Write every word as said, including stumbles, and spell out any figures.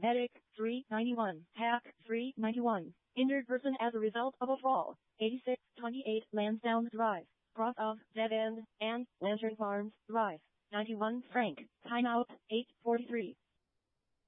Medic, three ninety-one. Hack, three ninety-one. Injured person as a result of a fall, eighty-six twenty-eight Lansdowne Drive, cross of Dead End, and Lantern Farms Drive, ninety-one Frank. Timeout, eight forty-three.